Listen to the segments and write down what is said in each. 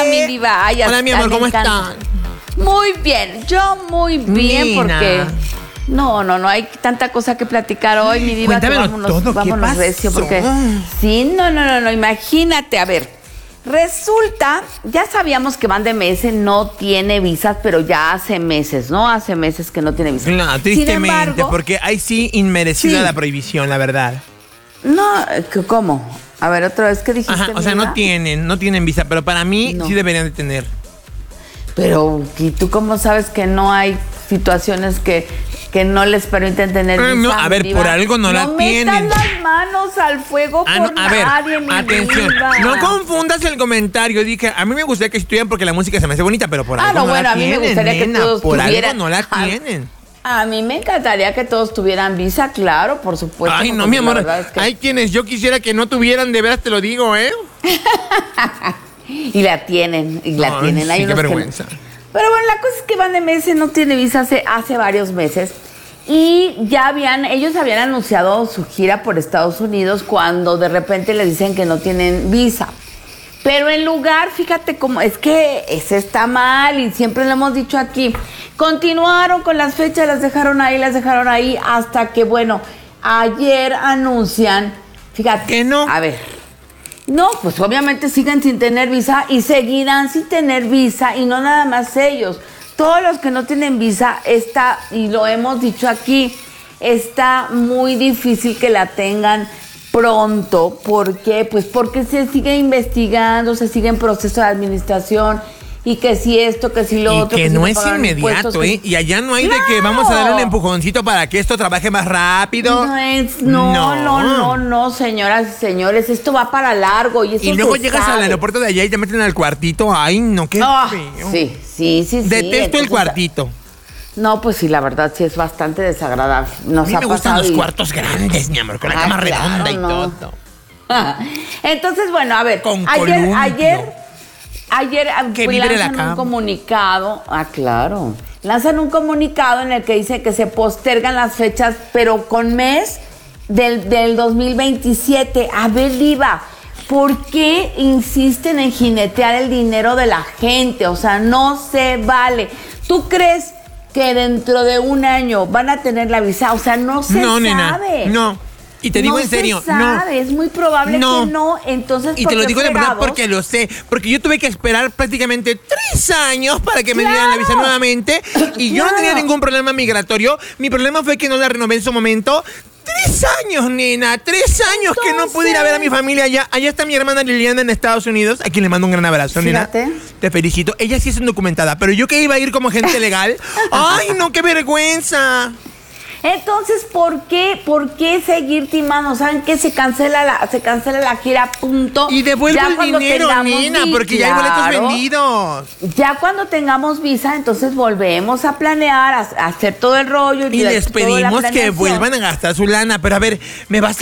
mi diva. Ay, hola, mi amor, ¿cómo estás? Muy bien, yo muy bien, Nina. porque... No, hay tanta cosa que platicar hoy, mi diva. Cuéntamelo todo, ¿qué pasó? Recio, porque... Sí, no, imagínate, a ver... Resulta, ya sabíamos que Banda MS no tiene visas, pero ya hace meses, ¿no? Hace meses que no tiene visas. No, tristemente, Sin embargo, porque ahí sí inmerecida sí. la prohibición, la verdad. No, ¿cómo? A ver, otra vez, ¿qué dijiste? Ajá, o sea, no tienen visa, pero para mí No. sí deberían de tener. Pero, ¿y tú cómo sabes que no hay situaciones que no les permiten tener visa? No, a ver, diva? por algo no la tienen. No metan las manos al fuego por No, a ver, nadie, mi atención, diva. no confundas el comentario. Dije, a mí me gustaría que estudien porque la música se me hace bonita, pero por algo no, no bueno, la a mí me tienen, gustaría nena, que todos por tuvieran... algo no la tienen. A mí me encantaría que todos tuvieran visa, claro, por supuesto. Ay, no, porque mi la amor, verdad es que- hay quienes yo quisiera que no tuvieran, de veras te lo digo, ¿eh? Y la tienen, Ay, Hay sí, qué unos que no. vergüenza. Pero bueno, la cosa es que Banda MS no tiene visa hace varios meses. Y ellos habían anunciado su gira por Estados Unidos cuando de repente les dicen que no tienen visa. Pero en lugar, fíjate cómo, es que ese está mal y siempre lo hemos dicho aquí. Continuaron con las fechas, las dejaron ahí hasta que, bueno, ayer anuncian, fíjate. ¿Que no? A ver. No, pues obviamente siguen sin tener visa y seguirán sin tener visa y no nada más ellos. Todos los que no tienen visa y lo hemos dicho aquí, está muy difícil que la tengan pronto. ¿Por qué? Pues porque se sigue investigando, se sigue en proceso de administración y que si esto, que si lo Y otro. que si no no es pagaron inmediato, impuestos, ¿eh? Y allá no hay ¡Claro! de que vamos a darle un empujoncito para que esto trabaje más rápido. No, señoras y señores, esto va para largo y eso Y luego se llegas sabe. al aeropuerto de allá y te meten al cuartito. Ay, no, qué feo. Sí. Detesto entonces, el cuartito. No, pues sí, la verdad sí es bastante desagradable. A mí me gustan los cuartos grandes, mi amor, con la cama redonda y todo. Entonces, bueno, a ver, Con ayer que pues, vibre la lanzan un cama. comunicado. Claro. Lanzan un comunicado en el que dice que se postergan las fechas, pero con mes del 2027. A ver, diva, ¿por qué insisten en jinetear el dinero de la gente? O sea, no se vale. ¿Tú crees que dentro de un año van a tener la visa? O sea, no se sabe. Nena, no. Y te digo en serio, se sabe, es muy probable que no. Entonces, y te lo digo de verdad porque lo sé. Porque yo tuve que esperar prácticamente 3 años para que me dieran la visa nuevamente. Y yo no tenía ningún problema migratorio. Mi problema fue que no la renové en su momento. 3 años, nena. 3 años que no pude ir a ver a mi familia allá. Allá está mi hermana Liliana en Estados Unidos, a quien le mando un gran abrazo, Fíjate. nena. Te felicito. Ella sí es indocumentada, pero yo que iba a ir como agente legal. ¡Ay, no, qué vergüenza! Entonces, ¿por qué seguir timando? ¿Saben qué? Se cancela la gira, punto. Y devuelvo Ya el cuando dinero, tengamos nena, visa, porque ya hay boletos vendidos. Ya cuando tengamos visa, entonces volvemos a planear, a hacer todo el rollo. Y les pedimos que vuelvan a gastar su lana. Pero a ver, ¿me vas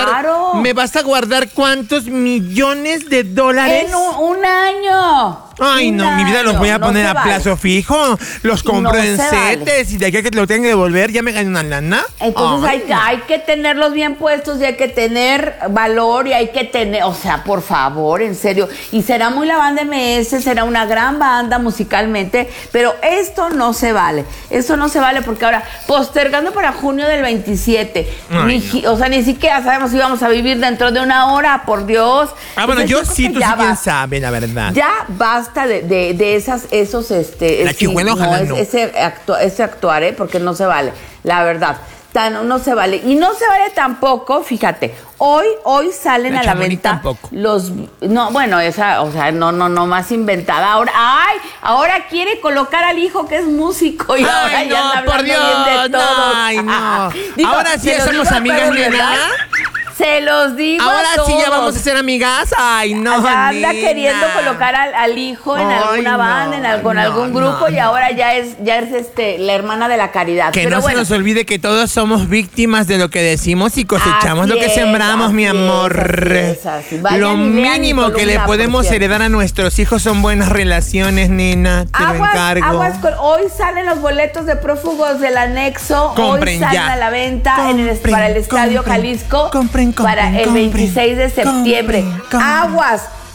a guardar cuántos millones de dólares? En un año. Ay, no, mi vida los voy a poner a plazo fijo. Los compro en setes y de aquí a que te lo tengan que devolver ya me gané una lana. Entonces hay que tenerlos bien puestos y hay que tener valor y hay que tener, o sea, por favor, en serio. Y será muy la Banda MS, será una gran banda musicalmente, pero esto no se vale. Esto no se vale porque ahora, postergando para junio del 27, o sea, ni siquiera sabemos si vamos a vivir dentro de una hora, por Dios. Bueno, Entonces, yo sí, tú sí quién sabe, la verdad. Ya basta de esos La chihuela, ojalá no. ese actuar, porque no se vale, la verdad. No se vale. Y no se vale tampoco, fíjate, hoy salen a la venta tampoco. los... No, bueno, no más inventada. Ahora quiere colocar al hijo que es músico y ahora ya anda hablando bien de todo. Ay, no. Ahora sí ya somos amigas, nena. Se los digo ahora a todos. Sí ya vamos a ser amigas. Ay, no, anda nena. queriendo colocar al hijo en alguna banda, con algún grupo y ahora ya es la hermana de la caridad. Que pero no bueno, se nos olvide que todos somos víctimas de lo que decimos y cosechamos lo que sembramos, mi amor. Lo mínimo que le podemos heredar a nuestros hijos son buenas relaciones, nena. Te lo encargo. Hoy salen los boletos de Prófugos del Anexo. Compren hoy salen ya. a la venta para el Estadio Jalisco. Compren, para el 26 de septiembre. Compren.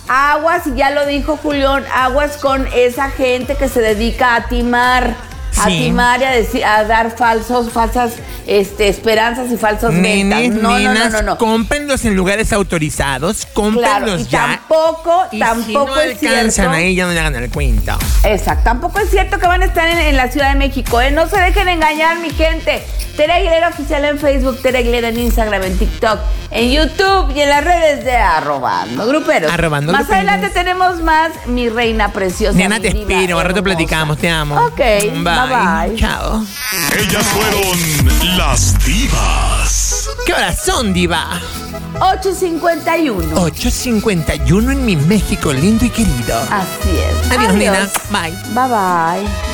aguas, y ya lo dijo Julián, aguas con esa gente que se dedica a timar. A Sí. timar y a dar falsas esperanzas y falsas Nenes, ventas. No. cómprenlos en lugares autorizados, cómprenlos y ya. tampoco Y si no es cierto. alcanzan ahí, ya no le hagan el cuento. Exacto, tampoco es cierto que van a estar en la Ciudad de México, ¿eh? No se dejen engañar, mi gente. Tere Aguilera Oficial en Facebook, Tere Aguilera en Instagram, en TikTok, en YouTube y en las redes de Arrobando Gruperos. Arrobando Más Gruperos. adelante tenemos más, mi reina preciosa. Nena, mi te diva espero, al rato hermosa. platicamos, te amo. Ok, bye. Chao. Ellas fueron las divas. ¿Qué horas son, diva? 8:51. 8:51 en mi México lindo y querido. Así es. Adiós, nena. Bye. Bye bye.